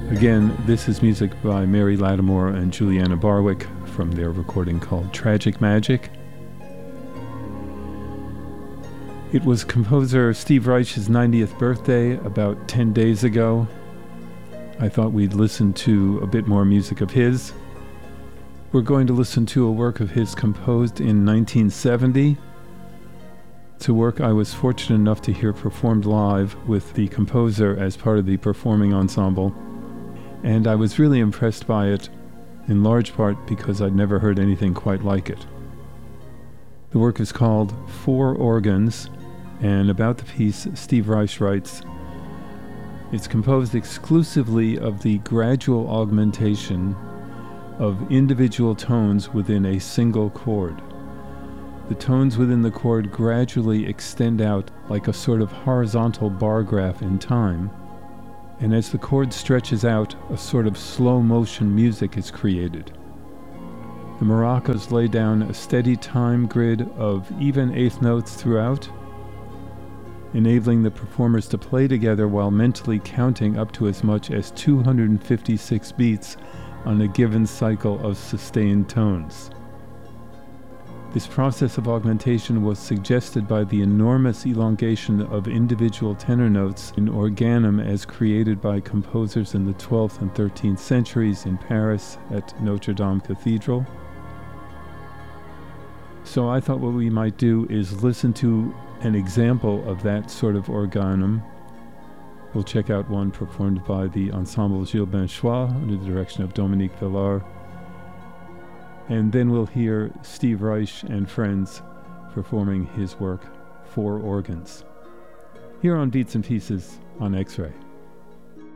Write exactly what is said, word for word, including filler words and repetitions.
Again, this is music by Mary Lattimore and Juliana Barwick from their recording called Tragic Magic. It was composer Steve Reich's ninetieth birthday about ten days ago. I thought we'd listen to a bit more music of his. We're going to listen to a work of his composed in nineteen seventy. It's a work I was fortunate enough to hear performed live with the composer as part of the performing ensemble, and I was really impressed by it, in large part because I'd never heard anything quite like it. The work is called Four Organs, and about the piece, Steve Reich writes, "It's composed exclusively of the gradual augmentation of individual tones within a single chord. The tones within the chord gradually extend out like a sort of horizontal bar graph in time, and as the chord stretches out, a sort of slow-motion music is created. The maracas lay down a steady time grid of even eighth notes throughout, enabling the performers to play together while mentally counting up to as much as two hundred fifty-six beats on a given cycle of sustained tones. This process of augmentation was suggested by the enormous elongation of individual tenor notes in organum as created by composers in the twelfth and thirteenth centuries in Paris at Notre Dame Cathedral. So I thought what we might do is listen to an example of that sort of organum. We'll check out one performed by the Ensemble Gilles Benchois under the direction of Dominique Villard. And then we'll hear Steve Reich and friends performing his work, Four Organs, here on Beats and Pieces on X-Ray.